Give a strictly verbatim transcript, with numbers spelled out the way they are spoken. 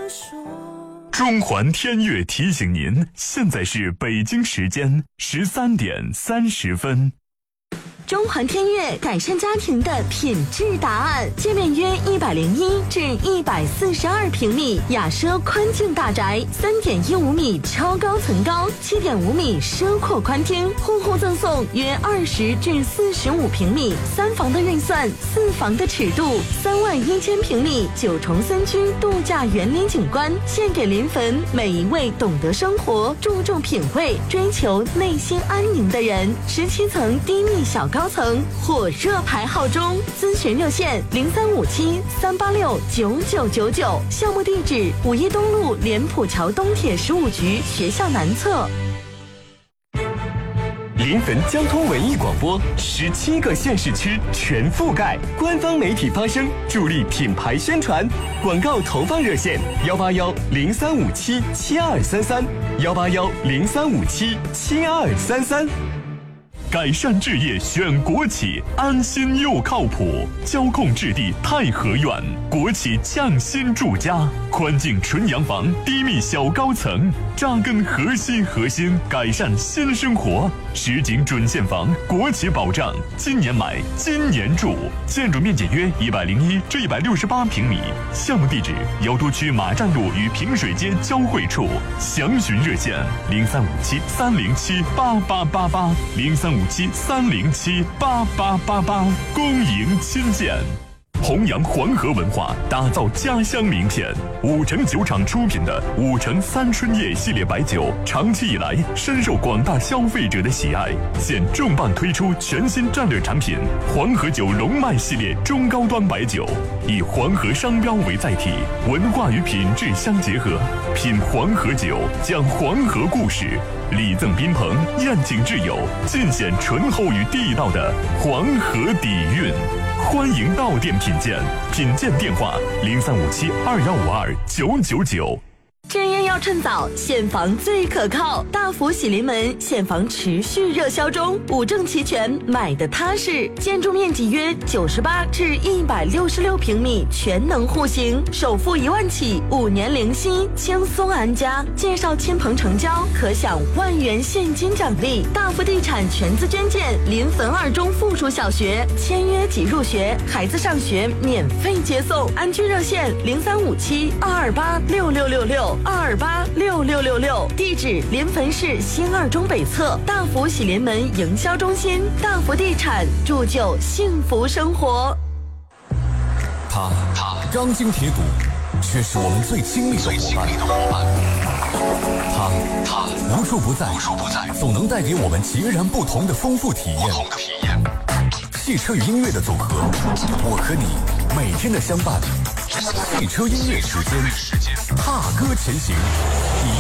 中环天悦提醒您，现在是北京时间十三点三十分。 中环天悦改善家庭的品质答案，界面约一百零一至一百四十二平米，雅奢宽境大宅，三点一五米超高层高，七点五米奢阔宽厅，户户赠送约二十至四十五平米，三房的预算，四房的尺度，三万一千平米，九重三居度假园林景观，献给临汾每一位懂得生活、注重品味、追求内心安宁的人。十七层低密小高。高层火热排号中，咨询热线零三五七三八六九九九九，项目地址五一东路莲浦桥东铁十五局学校南侧。 临汾交通文艺广播，十七个县市区全覆盖，官方媒体发声，助力品牌宣传。广告投放热线幺八幺零三五七七二三三幺八幺零三五七七二三三。 改善置业选国企，安心又靠谱。交控置地太和苑，国企匠心住家，宽境纯洋房，低密小高层，扎根核心核心，改善新生活。实景准现房，国企保障，今年买，今年住。建筑面积约一百零一至一百六十八平米。项目地址：瑶都区马站路与平水街交汇处。详询热线零三五七三零七八八八八零三五七三零七八八八八。恭迎亲见。弘扬黄河文化，打造家乡名片。五城酒厂出品的五城三春夜系列白酒，长期以来深受广大消费者的喜爱。现重磅推出全新战略产品黄河酒龙脉系列中高端白酒，以黄河商标为载体，文化与品质相结合。品黄河酒，讲黄河故事，礼赠宾朋，宴请挚友，尽显醇厚与地道的黄河底蕴。欢迎到店品鉴，品鉴电话零三五七二幺五二九九九。 置业要趁早，现房最可靠。大福喜临门现房持续热销中，五证齐全，买的踏实。建筑面积约九十八至一百六十六平米，全能户型，首付一万起，五年零息，轻松安家。介绍亲朋成交，可享万元现金奖励。大福地产全资捐建临汾二中附属小学，签约即入学，孩子上学免费接送。安居热线零三五七二二八六六六六。二二八六六六六，地址临汾市新二中北侧大福喜临门营销中心。大福地产铸就幸福生活。 他他钢筋铁骨，却是我们最亲密的伙伴。他他无处不在，无处不在，总能带给我们截然不同的丰富体验。汽车与音乐的组合，我和你每天的相伴。汽车音乐时间，踏歌前行。